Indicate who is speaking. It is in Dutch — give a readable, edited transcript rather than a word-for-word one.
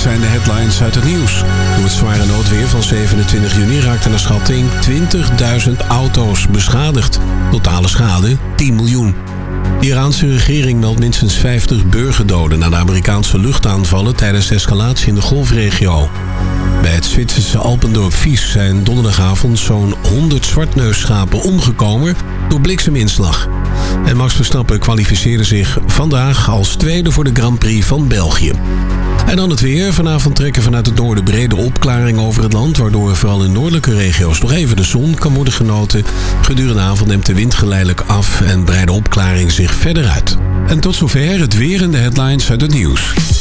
Speaker 1: zijn de headlines uit het nieuws. Door het zware noodweer van 27 juni raakten naar schatting 20.000 auto's beschadigd. Totale schade 10 miljoen. De Iraanse regering meldt minstens 50 burgerdoden na de Amerikaanse luchtaanvallen tijdens de escalatie in de golfregio. Bij het Zwitserse Alpendorp Vies zijn donderdagavond zo'n 100 zwartneusschapen omgekomen door blikseminslag. En Max Verstappen kwalificeerde zich vandaag als tweede voor de Grand Prix van België. En dan het weer. Vanavond trekken vanuit het noorden brede opklaringen over het land, waardoor vooral in noordelijke regio's nog even de zon kan worden genoten. Gedurende de avond neemt de wind geleidelijk af en breidt de opklaring zich verder uit. En tot zover het weer en de headlines uit het nieuws.